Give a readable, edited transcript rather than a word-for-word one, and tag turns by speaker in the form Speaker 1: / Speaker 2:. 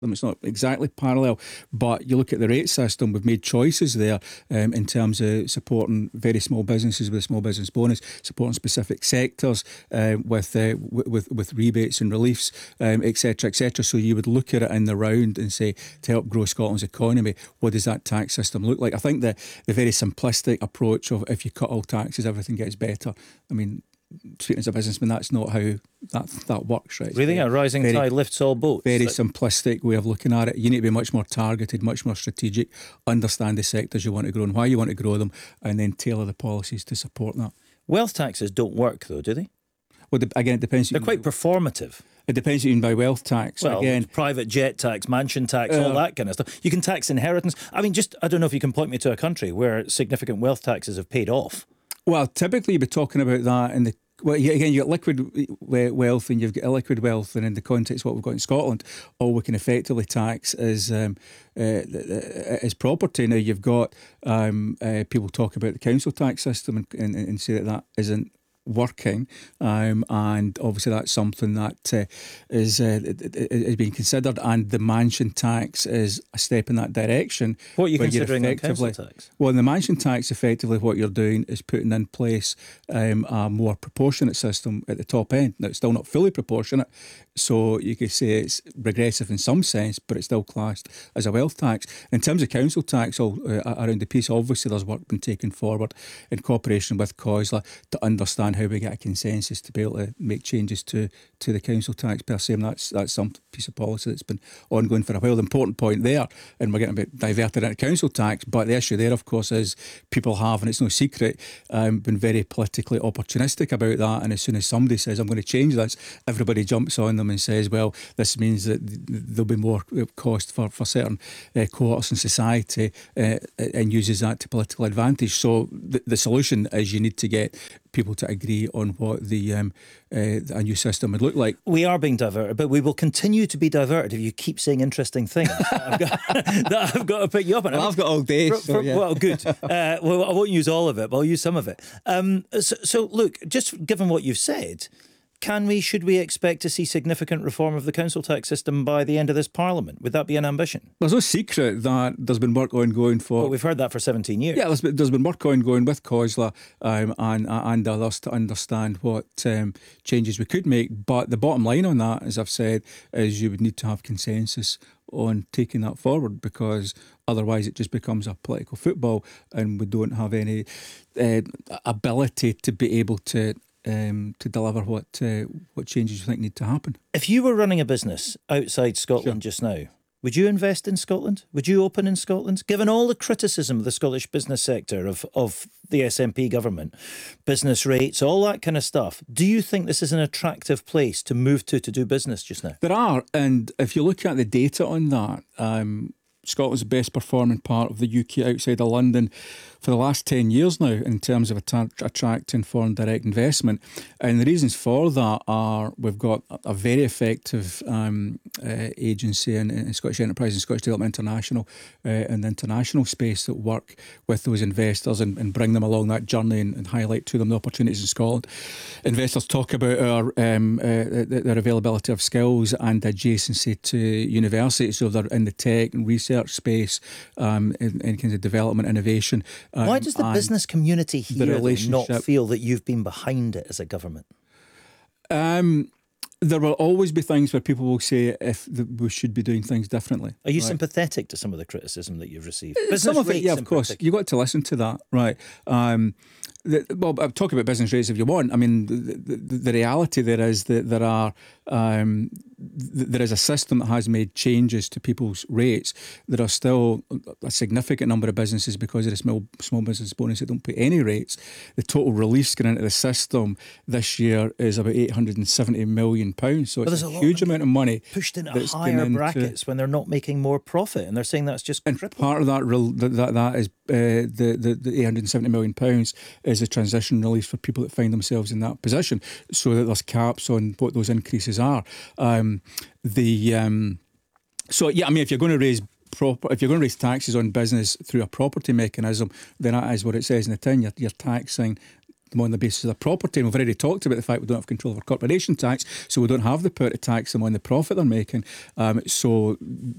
Speaker 1: them. It's not exactly parallel, but you look at the rate system, we've made choices there in terms of supporting very small businesses with a small business bonus, supporting specific sectors with rebates and reliefs, etc., etc. So you would look at it in the round and say, to help grow Scotland's economy, what does that tax system look like? I think the very simplistic approach of if you cut all taxes, everything gets better. I mean, speaking as a businessman, that's not how that works, right?
Speaker 2: We think a rising tide lifts all boats.
Speaker 1: Very simplistic way of looking at it. You need to be much more targeted, much more strategic, understand the sectors you want to grow and why you want to grow them, and then tailor the policies to support that.
Speaker 2: Wealth taxes don't work, though, do they?
Speaker 1: Well, again, it depends.
Speaker 2: They're quite performative.
Speaker 1: It depends what you mean by wealth tax.
Speaker 2: Well,
Speaker 1: again,
Speaker 2: private jet tax, mansion tax, all that kind of stuff. You can tax inheritance. I mean, I don't know if you can point me to a country where significant wealth taxes have paid off.
Speaker 1: Well, typically you'd be talking about that in the... Well, again, you've got liquid wealth and you've got illiquid wealth, and in the context of what we've got in Scotland, all we can effectively tax is property. Now, you've got people talk about the council tax system and say that isn't working, and obviously that's something that is being considered, and the mansion tax is a step in that direction.
Speaker 2: What are you considering on council tax?
Speaker 1: Well, in the mansion tax, effectively what you're doing is putting in place a more proportionate system at the top end. Now, it's still not fully proportionate, so you could say it's regressive in some sense, but it's still classed as a wealth tax. In terms of council tax around the piece, obviously there's work been taken forward in cooperation with COSLA to understand how we get a consensus to be able to make changes to the council tax per se, and that's some piece of policy that's been ongoing for a while. The important point there, and we're getting a bit diverted into council tax, but the issue there, of course, is people have, and it's no secret, been very politically opportunistic about that, and as soon as somebody says, I'm going to change this, everybody jumps on them and says, well, this means that there'll be more cost for certain cohorts in society, and uses that to political advantage. So the solution is you need to get people to agree on what a new system would look like. We are being diverted, but we will continue to be diverted if you keep saying interesting things that I've got to pick you up on. Well, I've got all day. Well, good. Well, I won't use all of it, but I'll use some of it. So look, just given what you've said, should we expect to see significant reform of the council tax system by the end of this Parliament? Would that be an ambition? There's no secret that there's been work ongoing for... Well, we've heard that for 17 years. Yeah, there's been work ongoing with COSLA and others to understand what changes we could make. But the bottom line on that, as I've said, is you would need to have consensus on taking that forward, because otherwise it just becomes a political football and we don't have any ability to be able to deliver what changes you think need to happen. If you were running a business outside Scotland just now, would you invest in Scotland? Would you open in Scotland? Given all the criticism of the Scottish business sector, of the SNP government, business rates, all that kind of stuff, do you think this is an attractive place to move to do business just now? There are, and if you look at the data on that, Scotland's the best performing part of the UK outside of London for the last 10 years now in terms of attracting foreign direct investment. And the reasons for that are we've got a very effective agency in Scottish Enterprise and Scottish Development International in the international space that work with those investors and bring them along that journey and highlight to them the opportunities in Scotland. Investors talk about their availability of skills and adjacency to universities, so they're in the tech and research space, in kind of development, innovation. Why does the business community here not feel that you've been behind it as a government? There will always be things where people will say we should be doing things differently. Are you sympathetic to some of the criticism that you've received? Some of it, yeah, of course. You've got to listen to that, right? Well, I'll talk about business rates if you want. I mean, the reality there is that there is a system that has made changes to people's rates. There are still a significant number of businesses, because of the small business bonus, that don't pay any rates. The total release going into the system this year is about £870 million. So it's a huge amount of money pushed into higher brackets when they're not making more profit, and they're saying that's just crippled. Part of that is the £870 million is a transition release for people that find themselves in that position, so that there's caps on what those increases are. So yeah, I mean, if you're going to raise taxes on business through a property mechanism, then that is what it says in the tin. You're taxing them on the basis of the property. And we've already talked about the fact we don't have control over corporation tax, so we don't have the power to tax them on the profit they're making. So